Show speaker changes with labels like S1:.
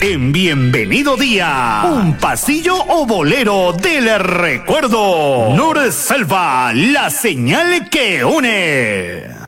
S1: En Bienvenido Día, un pasillo o bolero del recuerdo. Nor Selva, la señal que une.